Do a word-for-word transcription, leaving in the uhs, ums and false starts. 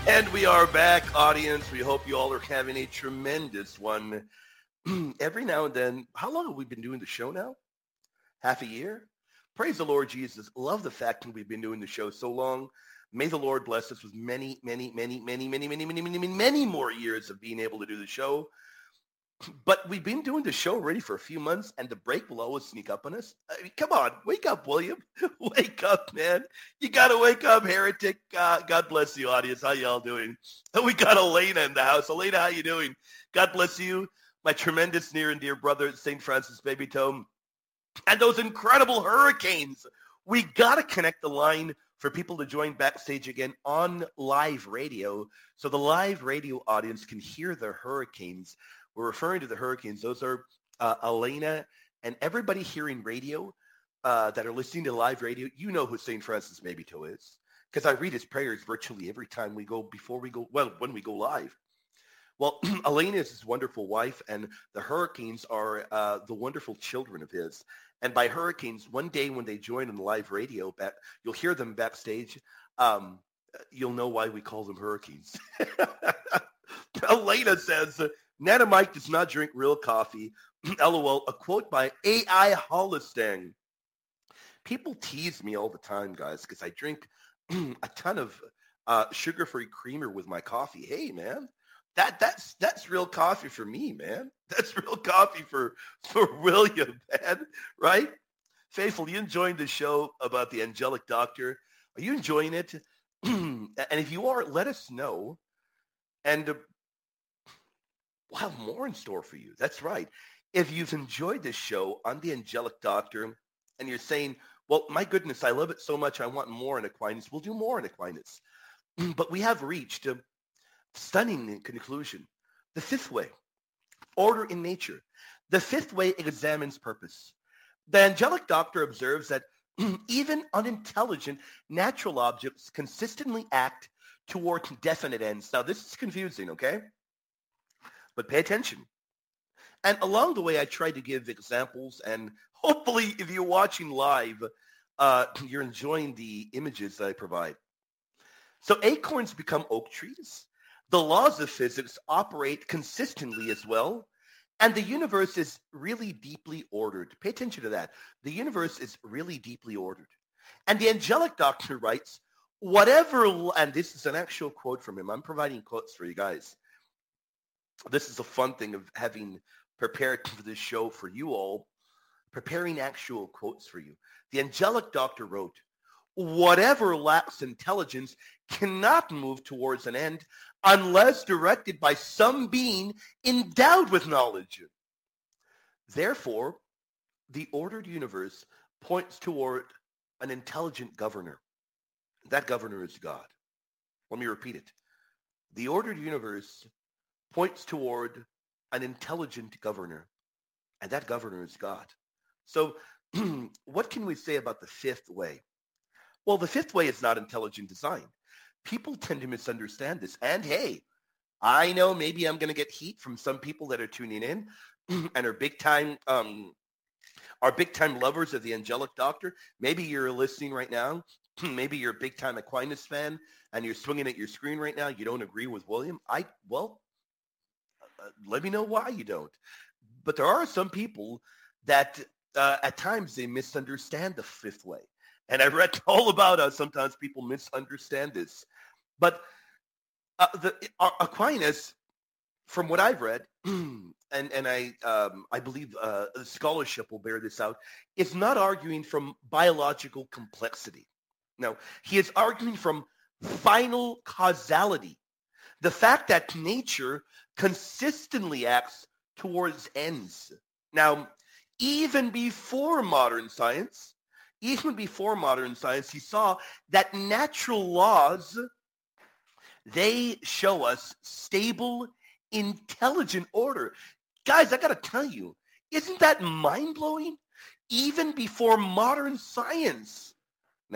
And we are back, audience. We hope you all are having a tremendous one. Every now and then, how long have we been doing the show now? Half a year? Praise the Lord Jesus. Love the fact that we've been doing the show so long. May the Lord bless us with many, many, many, many, many, many, many, many, many, many more years of being able to do the show. But we've been doing the show already for a few months, and the break will always sneak up on us. I mean, come on, wake up, William. Wake up, man. You got to wake up, heretic. Uh, God bless you, audience. How y'all doing? And we got Elena in the house. Elena, how you doing? God bless you. My tremendous near and dear brother, Saint Francis Baby Toe. And those incredible hurricanes. We got to connect the line for people to join backstage again on live radio so the live radio audience can hear the hurricanes. We're referring to the hurricanes. Those are uh, Elena and everybody hearing radio uh, that are listening to live radio. You know who Saint Francis Baby Toe is because I read his prayers virtually every time we go, before we go, well, when we go live. Well, Elena is his wonderful wife, and the hurricanes are uh, the wonderful children of his. And by hurricanes, one day when they join on the live radio, back, you'll hear them backstage. Um, you'll know why we call them hurricanes. Elena says, Nana Mike does not drink real coffee. LOL, a quote by A I Holistang. People tease me all the time, guys, because I drink a ton of uh, sugar-free creamer with my coffee. Hey, man. That that's that's real coffee for me, man. That's real coffee for for William, man. Right? Faithful, you enjoying the show about the angelic doctor? Are you enjoying it? And if you are, let us know. And uh, we'll have more in store for you. That's right. If you've enjoyed this show on the angelic doctor, and you're saying, "Well, my goodness, I love it so much. I want more in Aquinas." We'll do more in Aquinas. But we have reached. Uh, Stunning conclusion. The fifth way, order in nature. The fifth way examines purpose. The angelic doctor observes that even unintelligent natural objects consistently act toward definite ends. Now, this is confusing, okay? But pay attention. And along the way, I tried to give examples, and hopefully, if you're watching live, uh, you're enjoying the images that I provide. So acorns become oak trees. The laws of physics operate consistently as well, and the universe is really deeply ordered. Pay attention to that. The universe is really deeply ordered. And the angelic doctor writes, whatever, and this is an actual quote from him. I'm providing quotes for you guys. This is a fun thing of having prepared for this show for you all, preparing actual quotes for you. The angelic doctor wrote, whatever lacks intelligence cannot move towards an end unless directed by some being endowed with knowledge. Therefore, the ordered universe points toward an intelligent governor. That governor is God. Let me repeat it. The ordered universe points toward an intelligent governor, and that governor is God. So what can we say about the fifth way? Well, the fifth way is not intelligent design. People tend to misunderstand this. And hey, I know maybe I'm going to get heat from some people that are tuning in and are big time, um, are big time lovers of the angelic doctor. Maybe you're listening right now. Maybe you're a big time Aquinas fan and you're swinging at your screen right now. You don't agree with William. I, well, uh, let me know why you don't. But there are some people that uh, at times they misunderstand the fifth way. And I read all about how sometimes people misunderstand this. But uh, the uh, Aquinas, from what I've read, and, and I um, I believe uh, scholarship will bear this out, is not arguing from biological complexity. No, he is arguing from final causality. The fact that nature consistently acts towards ends. Now, even before modern science, Even before modern science, he saw that natural laws, they show us stable, intelligent order. Guys, I got to tell you, isn't that mind-blowing? Even before modern science,